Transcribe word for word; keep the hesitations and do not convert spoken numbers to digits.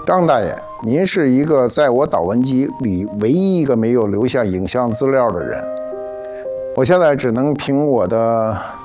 张大爷，您是一个在我导文集里唯一一个没有留下影像资料的人。我现在只能凭我的